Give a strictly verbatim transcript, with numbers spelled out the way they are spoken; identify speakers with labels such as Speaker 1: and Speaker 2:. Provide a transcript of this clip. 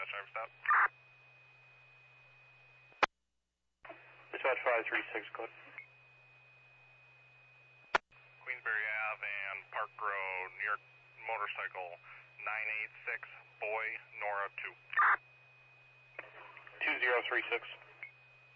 Speaker 1: time stop.
Speaker 2: Dispatch five three six, code.
Speaker 1: Queensbury Ave and Park Road, New York motorcycle, nine eight six, Boy, Nora two.
Speaker 2: two zero three six.